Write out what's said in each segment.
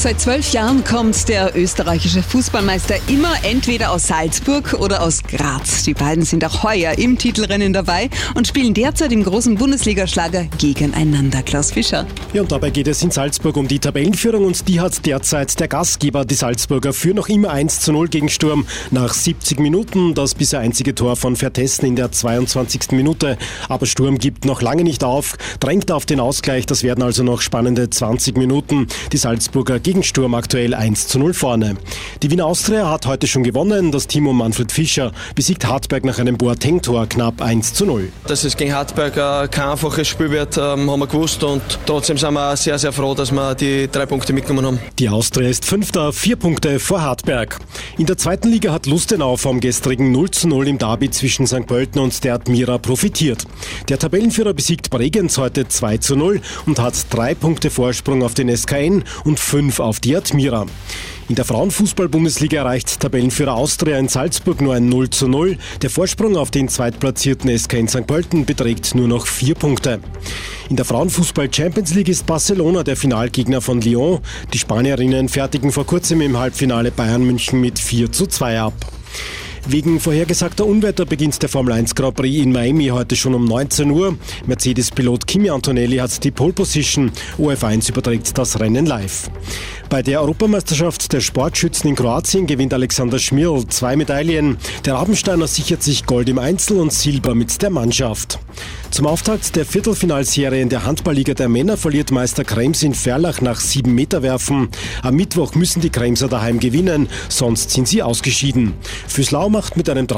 Seit 12 Jahren kommt der österreichische Fußballmeister immer entweder aus Salzburg oder aus Graz. Die beiden sind auch heuer im Titelrennen dabei und spielen derzeit im großen Bundesligaschlager gegeneinander. Klaus Fischer. Ja, und dabei geht es in Salzburg um die Tabellenführung und die hat derzeit der Gastgeber, die Salzburger, führen noch immer 1:0 gegen Sturm nach 70 Minuten. Das bisher einzige Tor von Vertessen in der 22. Minute. Aber Sturm gibt noch lange nicht auf, drängt auf den Ausgleich. Das werden also noch spannende 20 Minuten. Die Salzburger gegen Sturm aktuell 1:0 vorne. Die Wiener Austria hat heute schon gewonnen. Das Team um Manfred Fischer besiegt Hartberg nach einem Boateng-Tor knapp 1:0. Dass es gegen Hartberg kein einfaches Spiel wird, haben wir gewusst und trotzdem sind wir sehr, sehr froh, dass wir die 3 Punkte mitgenommen haben. Die Austria ist Fünfter, 4 Punkte vor Hartberg. In der zweiten Liga hat Lustenau vom gestrigen 0:0 im Derby zwischen St. Pölten und der Admira profitiert. Der Tabellenführer besiegt Bregenz heute 2:0 und hat 3 Punkte Vorsprung auf den SKN und 5 auf die Admira. In der Frauenfußball-Bundesliga erreicht Tabellenführer Austria in Salzburg nur ein 0:0. Der Vorsprung auf den zweitplatzierten SK in St. Pölten beträgt nur noch 4 Punkte. In der Frauenfußball-Champions League ist Barcelona der Finalgegner von Lyon. Die Spanierinnen fertigen vor kurzem im Halbfinale Bayern München mit 4:2 ab. Wegen vorhergesagter Unwetter beginnt der Formel 1 Grand Prix in Miami heute schon um 19 Uhr. Mercedes-Pilot Kimi Antonelli hat die Pole Position. OF1 überträgt das Rennen live. Bei der Europameisterschaft der Sportschützen in Kroatien gewinnt Alexander Schmirl 2 Medaillen. Der Rabensteiner sichert sich Gold im Einzel und Silber mit der Mannschaft. Zum Auftakt der Viertelfinalserie in der Handballliga der Männer verliert Meister Krems in Verlach nach 7-Meter-Werfen. Am Mittwoch müssen die Kremser daheim gewinnen, sonst sind sie ausgeschieden. Füßlau macht mit einem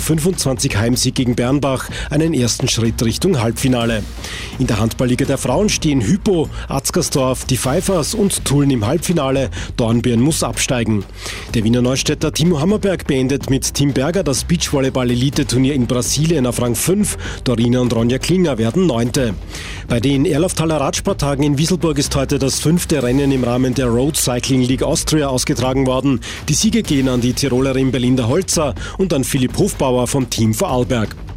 30:25 Heimsieg gegen Bernbach einen ersten Schritt Richtung Halbfinale. In der Handballliga der Frauen stehen Hypo, Atzgersdorf, die Pfeifers und Tulln im Halbfinale. Dornbirn muss absteigen. Der Wiener Neustädter Timo Hammerberg beendet mit Tim Berger das Beachvolleyball-Elite-Turnier in Brasilien auf Rang 5. Dorina und Ronja Klinger werden 9. Bei den Erlauftaler Radsporttagen in Wieselburg ist heute das 5. Rennen im Rahmen der Road Cycling League Austria ausgetragen worden. Die Siege gehen an die Tirolerin Belinda Holzer und an Philipp Hofbauer vom Team Vorarlberg.